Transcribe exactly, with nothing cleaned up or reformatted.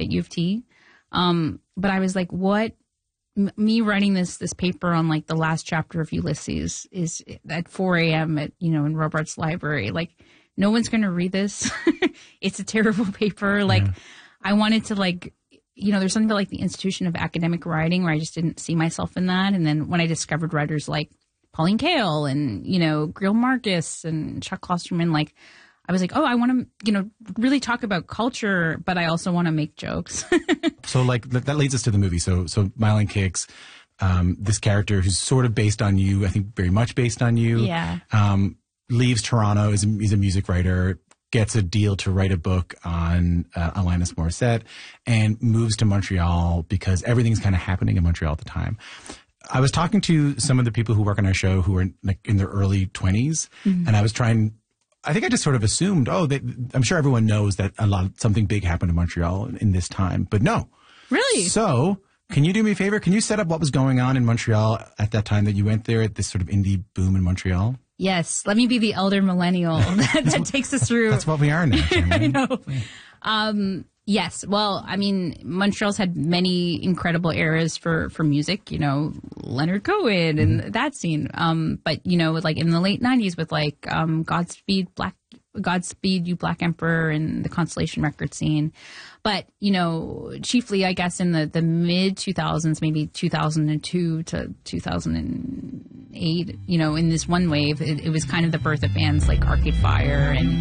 at U of T. Um, but I was like, what? M- me writing this this paper on like the last chapter of Ulysses is at four a.m. at, you know, in Robarts Library. Like, no one's going to read this. It's a terrible paper. Like, yeah. I wanted to like, you know, there's something about like the institution of academic writing where I just didn't see myself in that. And then when I discovered writers like Pauline Kael and, you know, Greil Marcus and Chuck Klosterman, like, I was like, oh, I want to, you know, really talk about culture, but I also want to make jokes. So, like, that, that leads us to the movie. So, so Myelin Kicks, um, this character who's sort of based on you, I think very much based on you. Yeah. Um, leaves Toronto, is a, is a music writer, gets a deal to write a book on uh, Alanis Morissette, and moves to Montreal because everything's kind of happening in Montreal at the time. I was talking to some of the people who work on our show who are like in their early twenties, mm-hmm. and I was trying. I think I just sort of assumed, oh, they, I'm sure everyone knows that a lot something big happened in Montreal in this time, but no. Really? So, can you do me a favor? Can you set up what was going on in Montreal at that time that you went there, at this sort of indie boom in Montreal? Yes. Let me be the elder millennial that, that takes us through. That's what we are now, Jim, right? I know. Um, yes. Well, I mean, Montreal's had many incredible eras for, for music, you know, Leonard Cohen and mm-hmm. that scene. Um, but, you know, like in the late nineties with like um, Godspeed Black Godspeed You Black Emperor and the Constellation record scene. But, you know, chiefly, I guess, in the, the mid two thousands, maybe two thousand two to two thousand eight, you know, in this one wave, it, it was kind of the birth of bands like Arcade Fire and